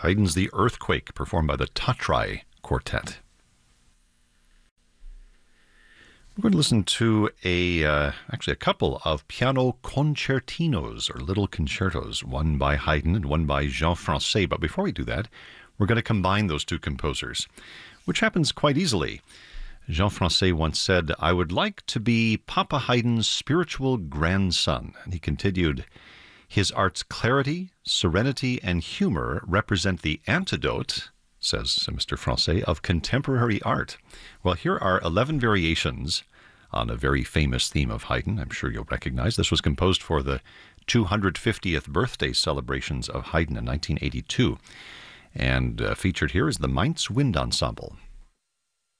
Haydn's The Earthquake, performed by the Tatrai Quartet. We're going to listen to actually a couple of piano concertinos, or little concertos, one by Haydn and one by Jean Francais. But before we do that, we're going to combine those two composers, which happens quite easily. Jean Francais once said, "I would like to be Papa Haydn's spiritual grandson." And he continued, "His art's clarity, serenity, and humor represent the antidote," says Mr. Francais, "of contemporary art." Well, here are 11 variations on a very famous theme of Haydn. I'm sure you'll recognize. This was composed for the 250th birthday celebrations of Haydn in 1982. And featured here is the Mainz Wind Ensemble.